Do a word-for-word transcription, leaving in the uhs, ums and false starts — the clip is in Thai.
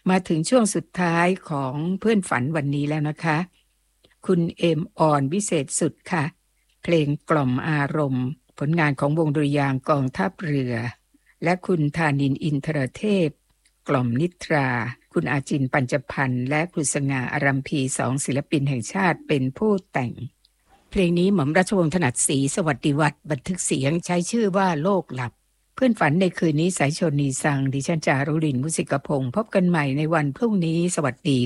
มาถึงช่วงสุดท้ายของเพื่อนฝันวันนี้แล้วนะคะคุณเอมออนวิเศษสุดค่ะเพลงกล่อมอารมณ์ผลงานของวงดุริยางค์กองทัพเรือและคุณธานินทร์อินทรเทพกล่อมนิทราคุณอาจินปัญจพันธ์และคุณสง่าอารัมพีสองศิลปินแห่งชาติเป็นผู้แต่งเพลงนี้หม่อมราชวงศ์ถนัดศรีสวัสดิวัฒน์บันทึกเสียงใช้ชื่อว่าโลกหลับเพื่อนฝันในคืนนี้สายชนนีสังดิฉันจารุลินมุสิกพงศ์พบกันใหม่ในวันพรุ่งนี้สวัสดี